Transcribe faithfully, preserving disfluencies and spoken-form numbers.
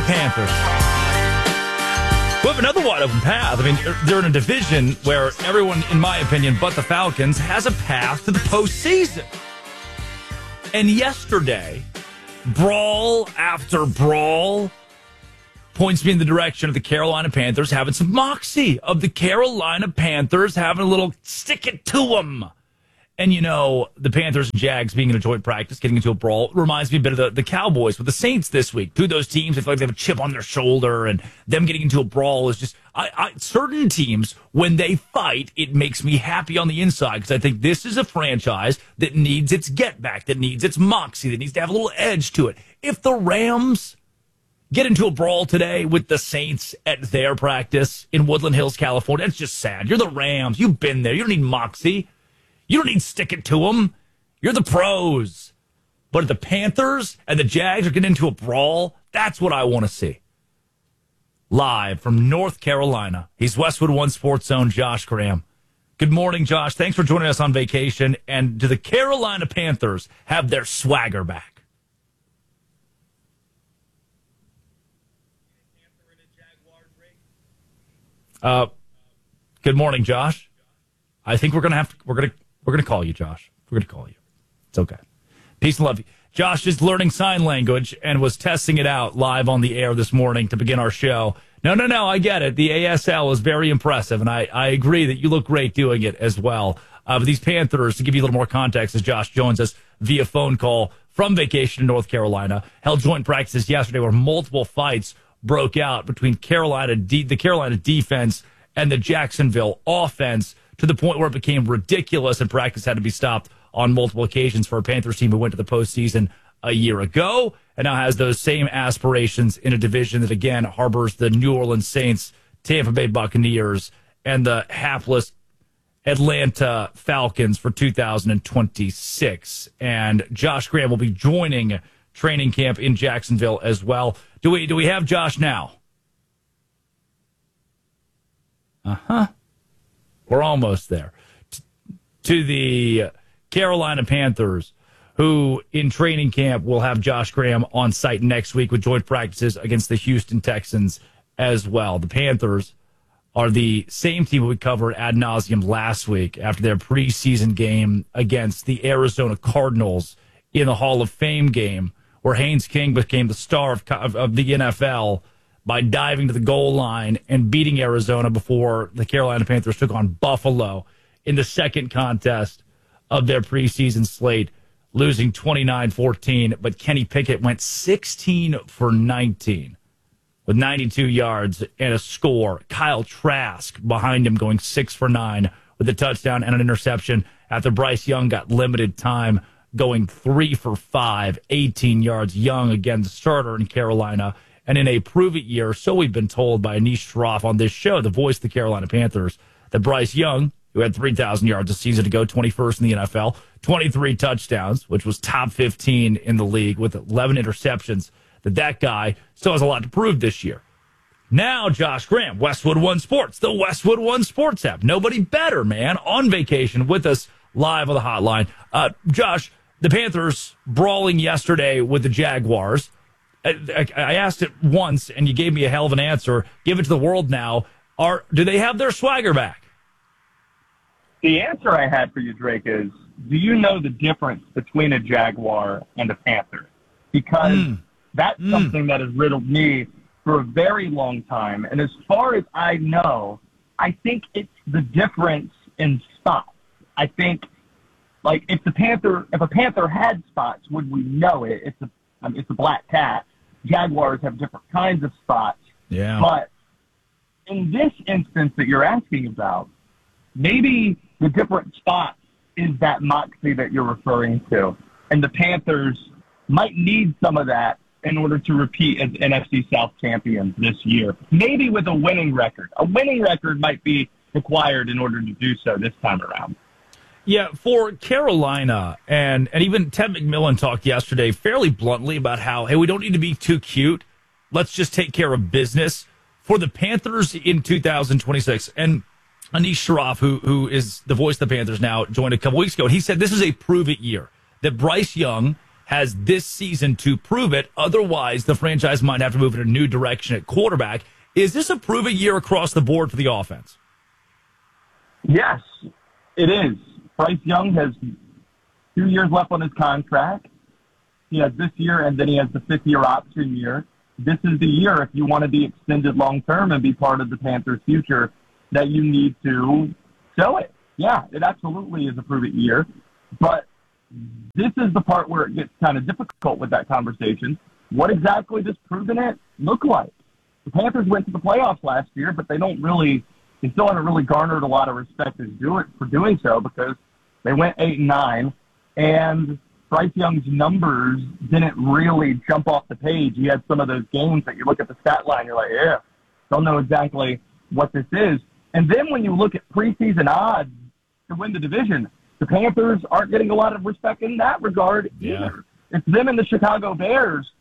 Panthers. We have another wide open path. I mean, they're in a division where everyone, in my opinion, but the Falcons, has a path to the postseason. And yesterday, brawl after brawl points me in the direction of the Carolina Panthers having some moxie, of the Carolina Panthers having a little stick it to them. And, you know, the Panthers and Jags being in a joint practice, getting into a brawl, reminds me a bit of the, the Cowboys with the Saints this week. Two of those teams, I feel like they have a chip on their shoulder, and them getting into a brawl is just, I, I, certain teams, when they fight, it makes me happy on the inside, because I think this is a franchise that needs its get back, that needs its moxie, that needs to have a little edge to it. If the Rams get into a brawl today with the Saints at their practice in Woodland Hills, California, it's just sad. You're the Rams. You've been there. You don't need moxie. You don't need stick it to them. You're the pros. But if the Panthers and the Jags are getting into a brawl, that's what I want to see. Live from North Carolina, he's Westwood One Sports Zone, Josh Graham. Good morning, Josh. Thanks for joining us on vacation. And do the Carolina Panthers have their swagger back? Uh, good morning, Josh. I think we're gonna have to, we're gonna we're gonna call you, Josh. We're gonna call you. It's okay. Peace and love. Josh is learning sign language and was testing it out live on the air this morning to begin our show. No, no, no. I get it. The A S L is very impressive, and I I agree that you look great doing it as well. Uh, but these Panthers, to give you a little more context, as Josh joins us via phone call from vacation in North Carolina, held joint practices yesterday where multiple fights broke out between Carolina, the Carolina defense and the Jacksonville offense, to the point where it became ridiculous and practice had to be stopped on multiple occasions for a Panthers team who went to the postseason a year ago and now has those same aspirations in a division that, again, harbors the New Orleans Saints, Tampa Bay Buccaneers, and the hapless Atlanta Falcons for two thousand twenty-six. And Josh Graham will be joining training camp in Jacksonville as well. Do we do we have Josh now? Uh-huh. We're almost there. T- to the Carolina Panthers, who in training camp will have Josh Graham on site next week with joint practices against the Houston Texans as well. The Panthers are the same team we covered ad nauseum last week after their preseason game against the Arizona Cardinals in the Hall of Fame game, where Haynes King became the star of, of, of the N F L by diving to the goal line and beating Arizona before the Carolina Panthers took on Buffalo in the second contest of their preseason slate, losing twenty-nine fourteen. But Kenny Pickett went sixteen for nineteen with ninety-two yards and a score. Kyle Trask behind him going six for nine with a touchdown and an interception after Bryce Young got limited time, going three for five, eighteen yards. Young, again, the starter in Carolina. And in a prove-it year, so we've been told by Anish Shroff on this show, the voice of the Carolina Panthers, that Bryce Young, who had three thousand yards a season ago, twenty-first in the N F L, twenty-three touchdowns, which was top fifteen in the league with eleven interceptions, that that guy still has a lot to prove this year. Now, Josh Graham, Westwood One Sports, the Westwood One Sports app. Nobody better, man, on vacation with us live on the hotline. Uh, Josh, the Panthers brawling yesterday with the Jaguars. I, I asked it once, and you gave me a hell of an answer. Give it to the world now. Are do they have their swagger back? The answer I had for you, Drake, is do you know the difference between a Jaguar and a Panther? Because mm. that's mm. something that has riddled me for a very long time. And as far as I know, I think it's the difference in spots. I think, like, if the Panther, if a Panther had spots, would we know it? It's a, I mean, it's a black cat. Jaguars have different kinds of spots. Yeah. But in this instance that you're asking about, maybe the different spots is that moxie that you're referring to. And the Panthers might need some of that in order to repeat as N F C South champions this year. Maybe with a winning record. A winning record might be required in order to do so this time around. Yeah, for Carolina, and, and even Ted McMillan talked yesterday fairly bluntly about how, hey, we don't need to be too cute. Let's just take care of business. For the Panthers in two thousand twenty-six, and Anish Shroff, who, who is the voice of the Panthers now, joined a couple weeks ago, and he said this is a prove-it year, that Bryce Young has this season to prove it. Otherwise, the franchise might have to move in a new direction at quarterback. Is this a prove-it year across the board for the offense? Yes, it is. Bryce Young has two years left on his contract. He has this year, and then he has the fifth-year option year. This is the year, if you want to be extended long-term and be part of the Panthers' future, that you need to show it. Yeah, it absolutely is a prove-it year. But this is the part where it gets kind of difficult with that conversation. What exactly does proving it look like? The Panthers went to the playoffs last year, but they don't really, they still haven't really garnered a lot of respect as do it for doing so because they went eight and nine, and Bryce Young's numbers didn't really jump off the page. He had some of those games that you look at the stat line, you're like, yeah, don't know exactly what this is. And then when you look at preseason odds to win the division, the Panthers aren't getting a lot of respect in that regard yeah. either. It's them and the Chicago Bears